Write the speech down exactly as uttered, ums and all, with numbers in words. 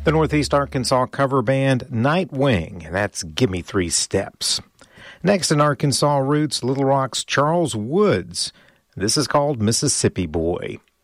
The Northeast Arkansas cover band Nightwing, that's Gimme Three Steps. Next in Arkansas roots, Little Rock's Charles Woods. This is called Mississippi Boy.